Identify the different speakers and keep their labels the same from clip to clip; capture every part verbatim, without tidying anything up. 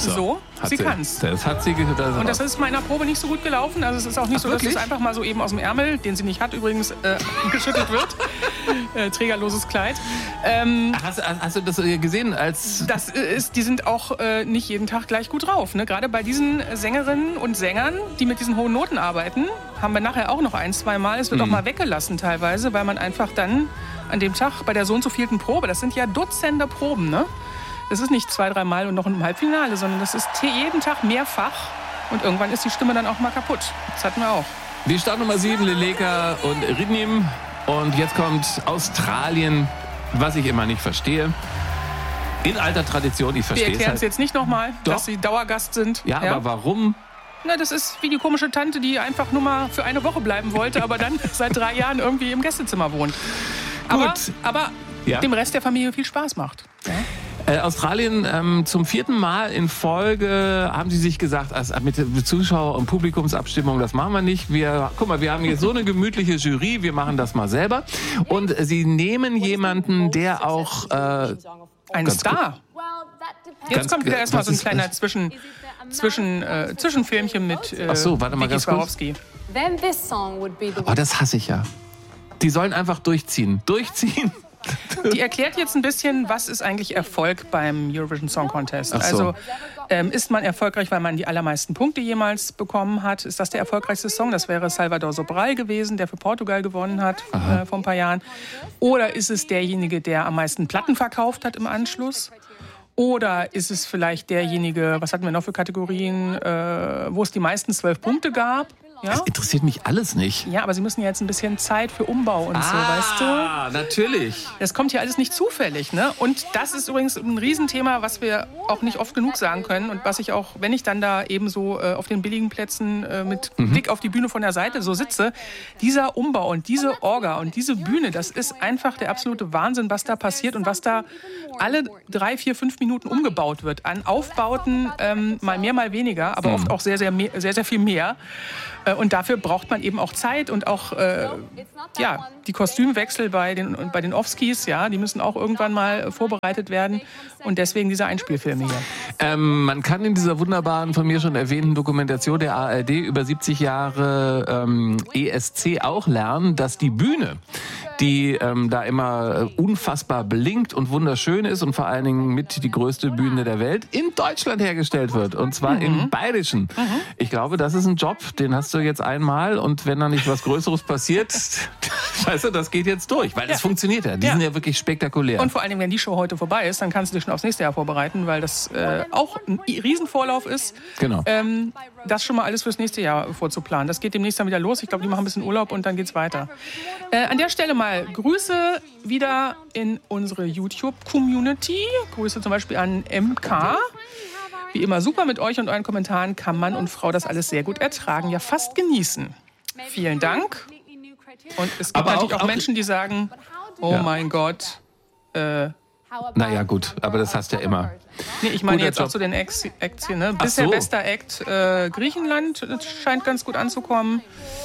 Speaker 1: So,
Speaker 2: so sie, sie kann's.
Speaker 1: Das hat sie das
Speaker 2: Und das ist meiner Probe nicht so gut gelaufen. Also es ist auch nicht Ach, so, dass wirklich? es einfach mal so eben aus dem Ärmel, den sie nicht hat übrigens, äh, geschüttelt wird. äh, trägerloses Kleid. Ähm,
Speaker 1: Ach, hast, hast du das gesehen? Als
Speaker 2: das ist, die sind auch äh, nicht jeden Tag gleich gut drauf. Ne? Gerade bei diesen Sängerinnen und Sängern, die mit diesen hohen Noten arbeiten, haben wir nachher auch noch ein, zwei Mal. Es wird mhm. auch mal weggelassen teilweise, weil man einfach dann an dem Tag bei der so und so vielten Probe, das sind ja Dutzende Proben, ne? Das ist nicht zwei, drei Mal und noch ein Halbfinale, sondern das ist jeden Tag mehrfach. Und irgendwann ist die Stimme dann auch mal kaputt. Das hatten wir auch.
Speaker 1: Die Startnummer sieben, Leleka und Ridnim. Und jetzt kommt Australien, was ich immer nicht verstehe. In alter Tradition, ich verstehe es.
Speaker 2: Wir erklären
Speaker 1: halt.
Speaker 2: es jetzt nicht nochmal, dass sie Dauergast sind.
Speaker 1: Ja, ja, aber warum?
Speaker 2: Na, das ist wie die komische Tante, die einfach nur mal für eine Woche bleiben wollte, aber dann seit drei Jahren irgendwie im Gästezimmer wohnt. Aber,
Speaker 1: Gut.
Speaker 2: aber
Speaker 1: ja.
Speaker 2: dem Rest der Familie viel Spaß macht. Ja?
Speaker 1: Äh, Australien, ähm, zum vierten Mal in Folge haben sie sich gesagt, also mit Zuschauer- und Publikumsabstimmung, das machen wir nicht. Wir, guck mal, wir haben hier so eine gemütliche Jury, wir machen das mal selber. Und äh, sie nehmen jemanden, der auch... Äh,
Speaker 2: ein Star. Jetzt
Speaker 1: ganz,
Speaker 2: kommt wieder erstmal so ein
Speaker 1: ist,
Speaker 2: kleiner Zwischen, Zwischen, äh, Zwischenfilmchen mit äh,
Speaker 1: Ach so, warte mal ganz kurz. Oh, das hasse ich ja. Die sollen einfach durchziehen. Durchziehen.
Speaker 2: Die erklärt jetzt ein bisschen, was ist eigentlich Erfolg beim Eurovision Song Contest.
Speaker 1: Ach so.
Speaker 2: Also ähm, ist man erfolgreich, weil man die allermeisten Punkte jemals bekommen hat? Ist das der erfolgreichste Song? Das wäre Salvador Sobral gewesen, der für Portugal gewonnen hat äh, vor ein paar Jahren. Oder ist es derjenige, der am meisten Platten verkauft hat im Anschluss? Oder ist es vielleicht derjenige, was hatten wir noch für Kategorien, äh, wo es die meisten zwölf Punkte gab? Ja?
Speaker 1: Das interessiert mich alles nicht.
Speaker 2: Ja, aber Sie müssen ja jetzt ein bisschen Zeit für Umbau und
Speaker 1: ah,
Speaker 2: so, weißt du?
Speaker 1: Ah, natürlich.
Speaker 2: Das kommt hier alles nicht zufällig, ne? Und das ist übrigens ein Riesenthema, was wir auch nicht oft genug sagen können und was ich auch, wenn ich dann da eben so äh, auf den billigen Plätzen äh, mit mhm. Blick auf die Bühne von der Seite so sitze, dieser Umbau und diese Orga und diese Bühne, das ist einfach der absolute Wahnsinn, was da passiert und was da alle drei, vier, fünf Minuten umgebaut wird. An Aufbauten ähm, mal mehr, mal weniger, aber mhm. oft auch sehr, sehr, mehr, sehr, sehr viel mehr. Und dafür braucht man eben auch Zeit und auch äh, ja, die Kostümwechsel bei den, bei den Offskis, ja, die müssen auch irgendwann mal vorbereitet werden. Und deswegen diese Einspielfilme hier.
Speaker 1: Ähm, man kann in dieser wunderbaren, von mir schon erwähnten Dokumentation der A R D über siebzig Jahre ähm, E S C auch lernen, dass die Bühne, die ähm, da immer unfassbar blinkt und wunderschön ist und vor allen Dingen mit die größte Bühne der Welt, in Deutschland hergestellt wird. Und zwar mhm. im Bayerischen. Mhm. Ich glaube, das ist ein Job, den hast du jetzt einmal und wenn da nicht was Größeres passiert, weißt du, das geht jetzt durch, weil das ja. funktioniert ja. Die ja. sind ja wirklich spektakulär.
Speaker 2: Und vor allen Dingen, wenn die Show heute vorbei ist, dann kannst du dich schon aufs nächste Jahr vorbereiten, weil das äh, auch ein Riesenvorlauf ist.
Speaker 1: Genau.
Speaker 2: Ähm, das schon mal alles fürs nächste Jahr vorzuplanen. Das geht demnächst dann wieder los. Ich glaube, die machen ein bisschen Urlaub und dann geht's weiter. Äh, an der Stelle mal Grüße wieder in unsere YouTube-Community. Grüße zum Beispiel an M K. Wie immer super mit euch und euren Kommentaren kann Mann und Frau das alles sehr gut ertragen, ja fast genießen. Vielen Dank. Und es gibt
Speaker 1: Aber
Speaker 2: natürlich
Speaker 1: auch,
Speaker 2: auch Menschen, die sagen, oh ja. mein Gott. Äh,
Speaker 1: naja gut, aber das hast du ja immer.
Speaker 2: Nee, ich meine
Speaker 1: Guter
Speaker 2: jetzt
Speaker 1: Job.
Speaker 2: auch zu den Acts, Acts hier. Ne? Bisher
Speaker 1: so.
Speaker 2: bester Act äh, Griechenland, das scheint ganz gut anzukommen.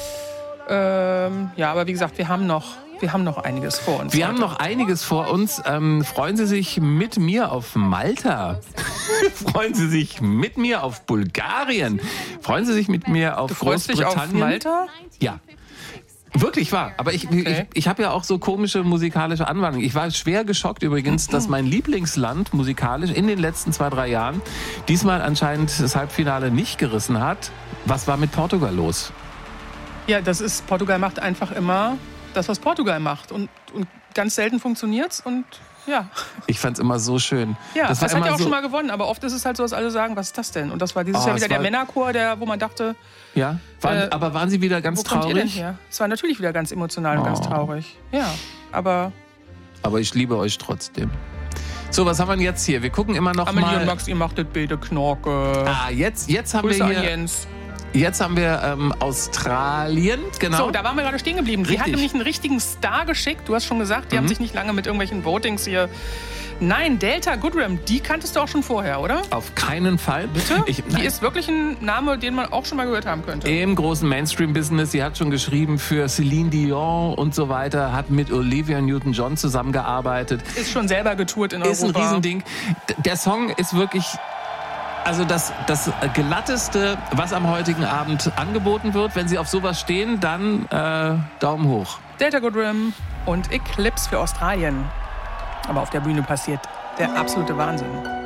Speaker 2: Ähm, ja, aber wie gesagt, wir haben noch... Wir haben noch einiges vor uns.
Speaker 1: Wir
Speaker 2: heute.
Speaker 1: haben noch einiges vor uns. Ähm, freuen Sie sich mit mir auf Malta. Freuen Sie sich mit mir auf Bulgarien. Freuen Sie sich mit mir auf
Speaker 2: du freust
Speaker 1: Großbritannien.
Speaker 2: Dich auf Malta?
Speaker 1: Ja. Wirklich wahr. Aber ich,
Speaker 2: okay.
Speaker 1: ich, ich habe ja auch so komische musikalische Anwandlungen. Ich war schwer geschockt übrigens, dass mein Lieblingsland musikalisch in den letzten zwei, drei Jahren diesmal anscheinend das Halbfinale nicht gerissen hat. Was war mit Portugal los?
Speaker 2: Ja, das ist, Portugal macht einfach immer das, was Portugal macht. Und, und ganz selten funktioniert's und ja.
Speaker 1: Ich fand's immer so schön.
Speaker 2: Ja,
Speaker 1: das,
Speaker 2: das
Speaker 1: war
Speaker 2: hat ja auch
Speaker 1: so
Speaker 2: schon mal gewonnen, aber oft ist es halt so, dass alle sagen, was ist das denn? Und das war dieses
Speaker 1: oh,
Speaker 2: Jahr wieder der
Speaker 1: war,
Speaker 2: Männerchor, der, wo man dachte...
Speaker 1: Ja, waren, äh, aber waren Sie wieder ganz
Speaker 2: wo kommt
Speaker 1: traurig?
Speaker 2: Ihr denn her? Es war natürlich wieder ganz emotional und oh. ganz traurig. Ja, aber...
Speaker 1: Aber ich liebe euch trotzdem. So, was haben wir denn jetzt hier? Wir gucken immer noch
Speaker 2: Amelie
Speaker 1: mal...
Speaker 2: und Max, ihr macht das Bilde Knorke.
Speaker 1: Ah, jetzt, jetzt haben
Speaker 2: Grüße
Speaker 1: wir hier...
Speaker 2: an Jens.
Speaker 1: Jetzt haben wir ähm, Australien, genau.
Speaker 2: So, da waren wir gerade stehen geblieben. Die hat nämlich einen richtigen Star geschickt. Du hast schon gesagt, die mhm. haben sich nicht lange mit irgendwelchen Votings hier... Nein, Delta Goodrem, die kanntest du auch schon vorher, oder?
Speaker 1: Auf keinen Fall.
Speaker 2: Bitte?
Speaker 1: Ich,
Speaker 2: die ist wirklich ein Name, den man auch schon mal gehört haben könnte.
Speaker 1: Im großen Mainstream-Business. Sie hat schon geschrieben für Celine Dion und so weiter, hat mit Olivia Newton-John zusammengearbeitet.
Speaker 2: Ist schon selber getourt in Europa.
Speaker 1: Ist ein Riesending. Der Song ist wirklich... Also das, das glatteste, was am heutigen Abend angeboten wird. Wenn Sie auf sowas stehen, dann äh, Daumen hoch.
Speaker 2: Delta Good Rim und Eclipse für Australien. Aber auf der Bühne passiert der absolute Wahnsinn.